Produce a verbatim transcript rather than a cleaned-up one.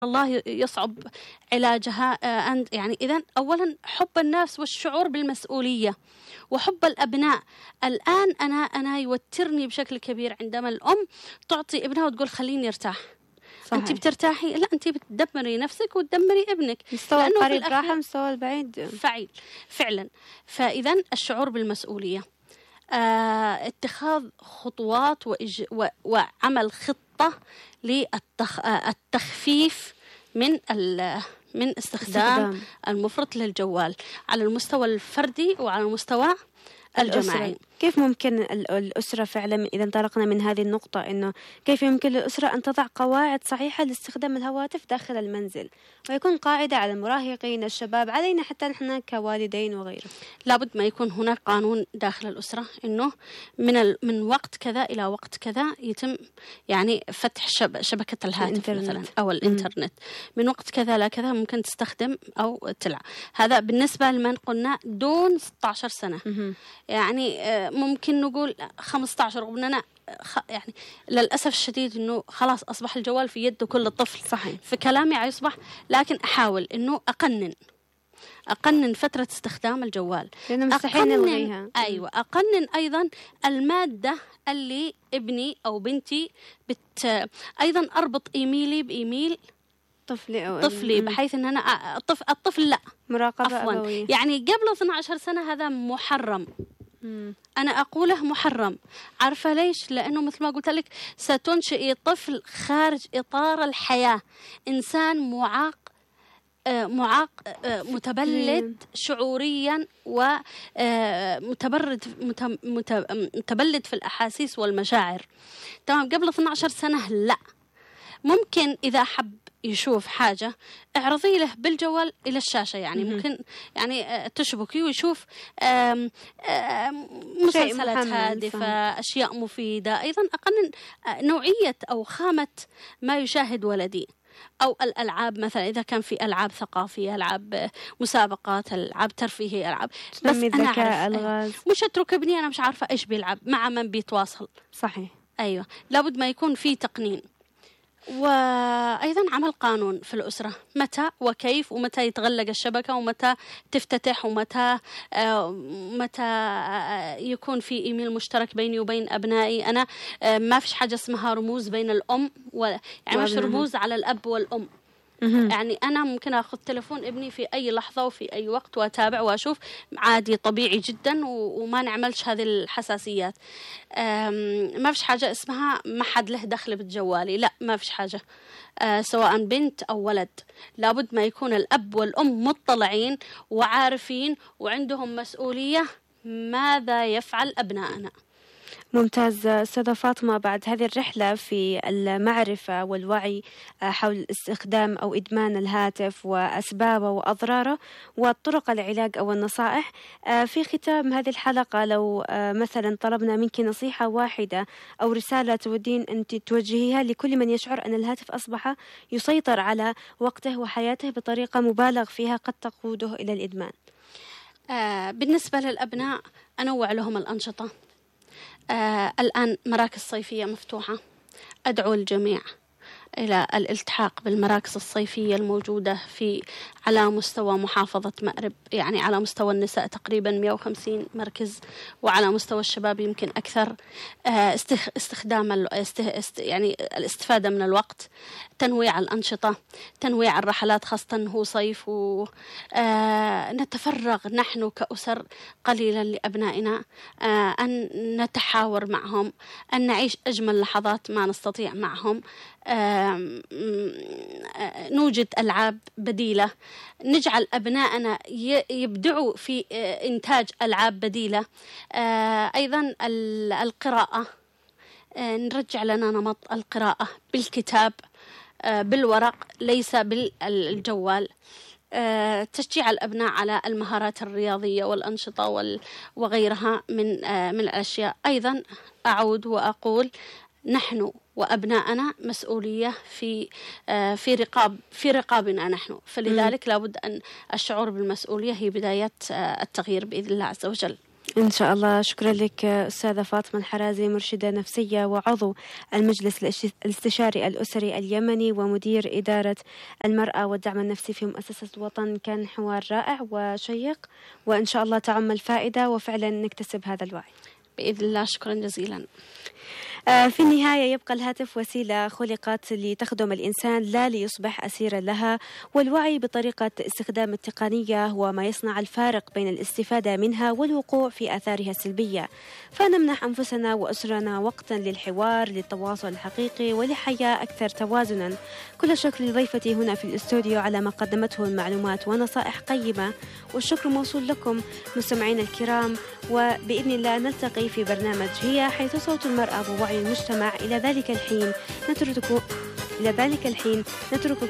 الله يصعب علاجها. أنت يعني إذن أولا حب النفس والشعور بالمسؤولية وحب الأبناء. الآن أنا أنا يوترني بشكل كبير عندما الأم تعطي ابنها وتقول خليني ارتاح. صحيح. أنت بترتاحي؟ لا، أنت بتدمري نفسك وتدمري ابنك. مستوى القريب راحة، مستوى البعيد فعيل فعلا. فإذن الشعور بالمسؤولية، آه، اتخاذ خطوات وإج... و... وعمل خطة للتخفيف من ال... من استخدام, استخدام المفرط للجوال على المستوى الفردي وعلى المستوى الجماعي. كيف ممكن الأسرة فعلا، إذا انطلقنا من هذه النقطة، إنه كيف يمكن للأسرة أن تضع قواعد صحيحة لاستخدام الهواتف داخل المنزل، ويكون قاعدة على المراهقين الشباب، علينا حتى نحن كوالدين وغيره؟ لابد ما يكون هناك قانون داخل الأسرة إنه من ال... من وقت كذا إلى وقت كذا يتم يعني فتح شب... شبكة الهاتف مثلا أو الإنترنت. من وقت كذا لا كذا ممكن تستخدم أو تلعب. هذا بالنسبة لمن قلنا دون ستة عشر سنة. م- يعني ممكن نقول خمسة عشر، رغم أننا يعني للأسف الشديد أنه خلاص أصبح الجوال في يد كل طفل. صحيح. في كلامي يصبح، لكن أحاول أنه أقنن أقنن فترة استخدام الجوال، لأنه مستحيل نلغيها. أيوة، أقنن أيضا المادة اللي ابني أو بنتي بت أيضا أربط إيميلي بإيميل طفلي أو طفلي بحيث أن أنا الطفل, الطفل لا مراقبة عفواً. أبوية. يعني قبل اثنتي عشرة سنة هذا محرم. مم. أنا أقوله محرم. عارفة ليش؟ لأنه مثل ما قلت لك ستنشئي طفل خارج إطار الحياة، إنسان معاق معاق متبلد شعوريا ومتبرد متبلد في الأحاسيس والمشاعر. تمام. قبل اثنتي عشرة سنة لا. ممكن إذا حب يشوف حاجة اعرضي له بالجوال إلى الشاشة، يعني ممكن يعني تشبكي ويشوف آم آم مسلسلات هادفة، أشياء مفيدة. أيضا أقنن نوعية أو خامة ما يشاهد ولدي، أو الألعاب مثلا إذا كان في ألعاب ثقافية، ألعاب مسابقات، ألعاب ترفيهية، ألعاب بس أنا أعرف مش أترك ابني أنا مش عارفة إيش بيلعب مع من بيتواصل. صحيح. أيوة، لابد ما يكون في تقنين. وأيضا عمل قانون في الأسرة، متى وكيف ومتى يتغلق الشبكة ومتى تفتتح ومتى آه متى آه يكون في إيميل مشترك بيني وبين أبنائي. أنا آه ما فيش حاجة اسمها رموز بين الأم و... يعني مش رموز على الأب والأم. يعني أنا ممكن أخذ تلفون ابني في أي لحظة وفي أي وقت وأتابع وأشوف عادي طبيعي جدا، وما نعملش هذه الحساسيات. ما فيش حاجة اسمها ما حد له دخل بالجوالي، لا ما فيش حاجة. أه سواء بنت أو ولد، لابد ما يكون الأب والأم مطلعين وعارفين وعندهم مسؤولية ماذا يفعل أبنائنا. ممتاز. أستاذة فاطمة، بعد هذه الرحلة في المعرفة والوعي حول استخدام أو إدمان الهاتف وأسبابه وأضراره وطرق العلاج أو النصائح، في ختام هذه الحلقة لو مثلا طلبنا منك نصيحة واحدة أو رسالة تودين أن توجهيها لكل من يشعر أن الهاتف أصبح يسيطر على وقته وحياته بطريقة مبالغ فيها قد تقوده إلى الإدمان. آه بالنسبة للأبناء أنوع لهم الأنشطة. آه الآن مراكز صيفية مفتوحة، أدعو الجميع إلى الالتحاق بالمراكز الصيفية الموجودة في على مستوى محافظة مأرب. يعني على مستوى النساء تقريبا مئة وخمسين مركز، وعلى مستوى الشباب يمكن أكثر. استخدام يعني الاستفادة من الوقت، تنويع الأنشطة، تنويع الرحلات خاصة هو صيف، ونتفرغ نحن كأسر قليلا لأبنائنا، أن نتحاور معهم، أن نعيش أجمل لحظات ما نستطيع معهم، نوجد ألعاب بديلة، نجعل أبنائنا يبدعوا في إنتاج ألعاب بديلة. أيضا القراءة، نرجع لنا نمط القراءة بالكتاب بالورق ليس بالجوال. تشجيع الأبناء على المهارات الرياضية والأنشطة وغيرها من من الأشياء. أيضا أعود وأقول نحن وأبناءنا مسؤولية في في رقاب في رقابنا نحن، فلذلك لابد أن الشعور بالمسؤولية هي بداية التغيير بإذن الله عز وجل. إن شاء الله. شكرا لك أستاذة فاطمة الحرازي، مرشدة نفسية وعضو المجلس الاستشاري الأسري اليمني ومدير إدارة المرأة والدعم النفسي في مؤسسة وطن. كان حوار رائع وشيق، وإن شاء الله تعم الفائدة وفعلا نكتسب هذا الوعي بإذن الله. شكرا جزيلا. في النهاية يبقى الهاتف وسيلة خلقت لتخدم الإنسان لا ليصبح أسيرا لها، والوعي بطريقة استخدام التقنية هو ما يصنع الفارق بين الاستفادة منها والوقوع في آثارها السلبية. فنمنح أنفسنا وأسرنا وقتا للحوار، للتواصل الحقيقي ولحياة أكثر توازنا. كل الشكر لضيفتي هنا في الاستوديو على ما قدمته من معلومات ونصائح قيمة، والشكر موصول لكم مستمعينا الكرام، وبإذن الله نلتقي في برنامج هي حيث صوت المرأة ووعي المجتمع. إلى ذلك الحين نترككم إلى ذلك الحين نترككم